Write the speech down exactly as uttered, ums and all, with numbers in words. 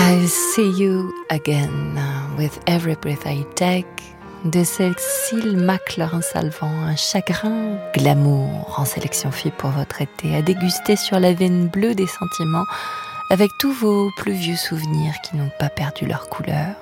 I see you again with every breath I take de Cécile McLaurin-Salvant, un chagrin glamour en sélection fille pour votre été, à déguster sur la veine bleue des sentiments avec tous vos plus vieux souvenirs qui n'ont pas perdu leur couleur.